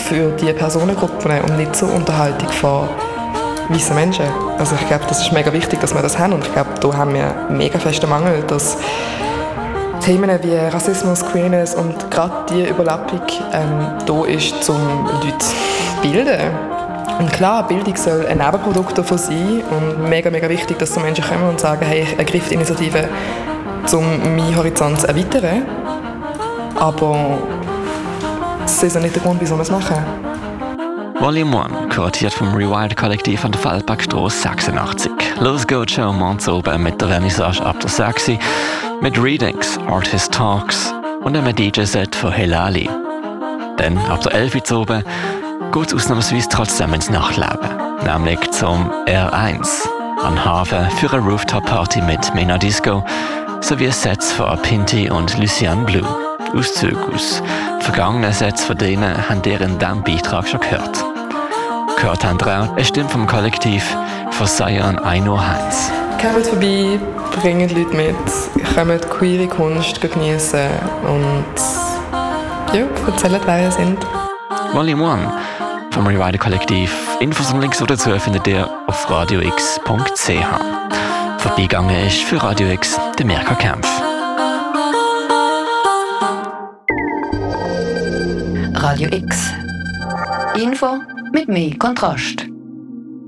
für diese Personengruppen und nicht zur Unterhaltung von weißen Menschen. Also ich glaube, das ist mega wichtig, dass wir das haben und ich glaube, da haben wir einen mega festen Mangel, dass Themen wie Rassismus, Queerness und gerade diese Überlappung da ist, um Leute zu bilden. Und klar, Bildung soll ein Nebenprodukt davon sein und mega, mega wichtig, dass so Menschen kommen und sagen, hey, ich ergreife die Initiative, um meinen Horizont zu erweitern. Aber das ist ja nicht der Grund, wieso wir es machen. Volume 1, kuratiert vom Rewired-Kollektiv an der Feldbergstrasse 86. Los geht's schon am Abend oben mit der Vernissage ab der 6 mit Readings, Artist Talks und einem DJ-Set von Helali. Dann ab der 11 Uhr oben geht es ausnahmsweise trotzdem ins Nachtleben, nämlich zum R1 an Hafen für eine Rooftop-Party mit Mena Disco sowie Sets von Pinty und Lucian Blue. Auszüge aus vergangenen Sets von denen haben ihr in diesem Beitrag schon gehört. Gehört haben ihr auch eine Stimme vom Kollektiv von Sion Aino Heinz. Kommt vorbei, bringt Leute mit, kommt queere Kunst genießen und ja, erzählt, wer ihr sind. Volume 1 vom Rewired Kollektiv. Infos und Links dazu findet ihr auf radiox.ch. Vorbeigegangen ist für Radio X der Mirka Kempf. Radio X. Info mit mehr Kontrast.